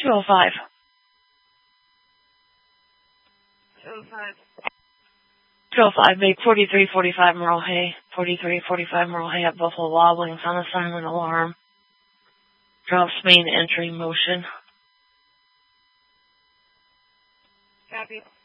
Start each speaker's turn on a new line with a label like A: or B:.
A: 205.
B: 205.
A: 205, make 4345 Merle Hay. 4345 Merle Hay at Buffalo Wild Wings on a silent alarm. Drops main entry motion.
B: Copy.